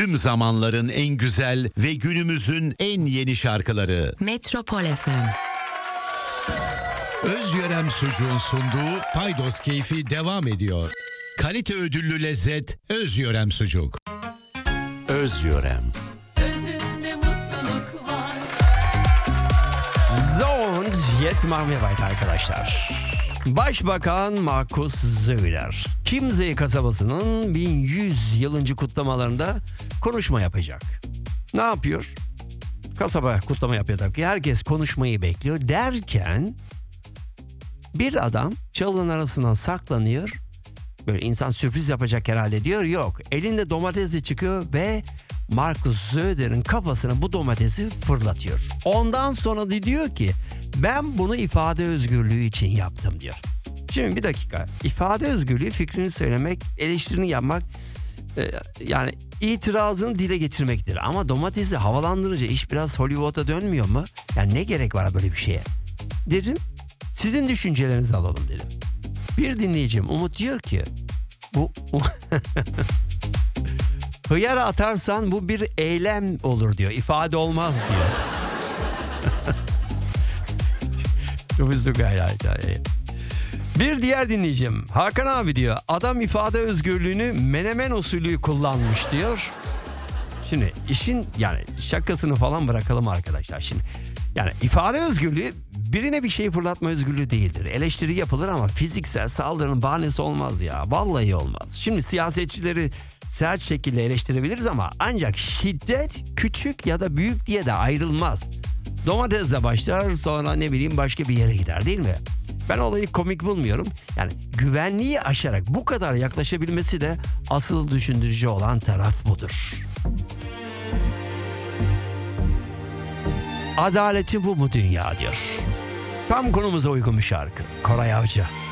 Tüm zamanların en güzel ve günümüzün en yeni şarkıları. Metropol FM. Özgörem Sucuğun sunduğu Paydos Keyfi devam ediyor. Kalite ödüllü lezzet Özgörem Sucuk. Özgörem. Özünde mutluluk var. Zoned jetzt machen wir weiter arkadaşlar. Başbakan Markus Söder, Kimze kasabasının 1100 yılınca kutlamalarında konuşma yapacak. Ne yapıyor? Kasaba kutlama yapıyor tabii ki. Herkes konuşmayı bekliyor derken bir adam çalının arasından saklanıyor. Böyle insan sürpriz yapacak herhalde diyor. Yok. Elinde domatesle çıkıyor ve Markus Söder'in kafasına bu domatesi fırlatıyor. Ondan sonra da diyor ki ben bunu ifade özgürlüğü için yaptım diyor. Şimdi bir dakika. İfade özgürlüğü fikrini söylemek, eleştirini yapmak, yani itirazını dile getirmektir. Ama domatesi havalandırınca iş biraz Hollywood'a dönmüyor mu? Yani ne gerek var böyle bir şeye? Dedim. Sizin düşüncelerinizi alalım dedim. Bir dinleyicim Umut diyor ki bu hıyara atarsan bu bir eylem olur diyor. İfade olmaz diyor. Bir diğer dinleyicim Hakan abi diyor adam ifade özgürlüğünü menemen usulü kullanmış diyor. Şimdi işin yani şakasını falan bırakalım arkadaşlar. Şimdi yani ifade özgürlüğü birine bir şey fırlatma özgürlüğü değildir. Eleştiri yapılır ama fiziksel saldırının bahanesi olmaz ya. Vallahi olmaz. Şimdi siyasetçileri sert şekilde eleştirebiliriz ama ancak şiddet küçük ya da büyük diye de ayrılmaz. Domatesle başlar sonra ne bileyim başka bir yere gider değil mi? Ben olayı komik bulmuyorum. Yani güvenliği aşarak bu kadar yaklaşabilmesi de asıl düşündürücü olan taraf budur. Adaleti bu mu dünya diyor. Tam konumuza uygun bir şarkı. Koray Avcı.